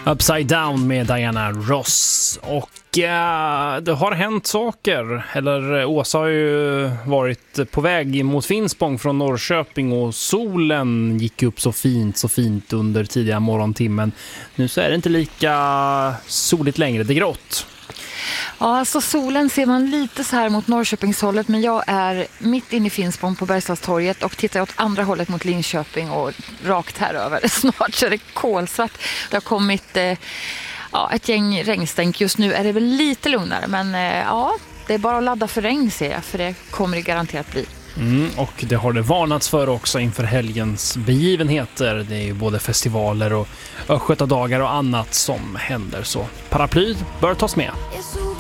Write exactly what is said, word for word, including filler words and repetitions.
Upside Down med Diana Ross. Och äh, det har hänt saker. Eller Åsa har ju varit på väg mot Finspång från Norrköping och solen gick upp så fint, så fint under tidiga morgontimmen. Nu så är det inte lika soligt längre, det är grått. Ja, alltså solen ser man lite så här mot Norrköpingshållet, men jag är mitt inne i Finspång på Bergslagstorget och tittar åt andra hållet mot Linköping och rakt här över. Snart så är det kolsvart. Det har kommit eh, ja, ett gäng regnstänk. Just nu är det väl lite lugnare, men eh, ja, det är bara att ladda för regn, ser jag, för det kommer det garanterat bli. Mm, och det har det varnats för också inför helgens begivenheter. Det är ju både festivaler och östgötadagar och annat som händer, så paraply bör tas med.